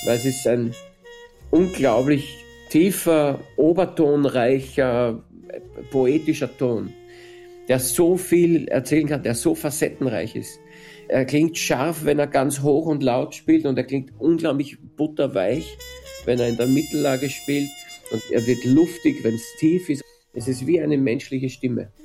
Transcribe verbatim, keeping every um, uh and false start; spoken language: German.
weil es ist ein unglaublich tiefer, obertonreicher, poetischer Ton, der so viel erzählen kann, der so facettenreich ist. Er klingt scharf, wenn er ganz hoch und laut spielt, und er klingt unglaublich butterweich, wenn er in der Mittellage spielt, und er wird luftig, wenn es tief ist. Es ist wie eine menschliche Stimme.